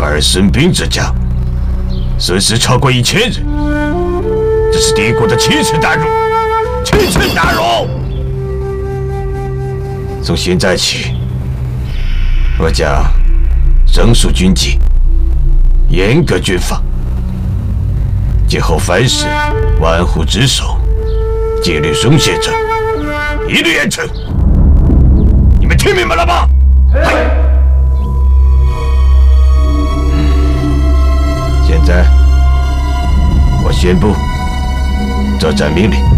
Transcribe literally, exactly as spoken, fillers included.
反而损兵折将，损失超过一千人，这是敌国的奇耻大辱！奇耻大辱！从现在起，我将整肃军纪，严格军法，今后凡事玩忽职守，纪律松懈者，一律严惩。你们听明白了吗？现在，我宣布作战命令。